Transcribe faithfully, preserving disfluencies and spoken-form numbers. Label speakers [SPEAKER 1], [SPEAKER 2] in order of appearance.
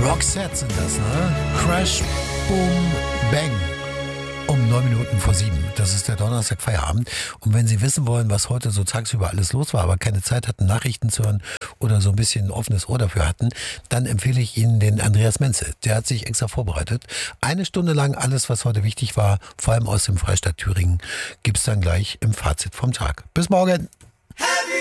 [SPEAKER 1] Roxette sind das, ne? Crash, Boom, Bang. Um neun Minuten vor sieben. Das ist der Donnerstag Feierabend. Und wenn Sie wissen wollen, was heute so tagsüber alles los war, aber keine Zeit hatten, Nachrichten zu hören oder so ein bisschen ein offenes Ohr dafür hatten, dann empfehle ich Ihnen den Andreas Menze. Der hat sich extra vorbereitet. Eine Stunde lang alles, was heute wichtig war, vor allem aus dem Freistaat Thüringen, gibt's dann gleich im Fazit vom Tag. Bis morgen.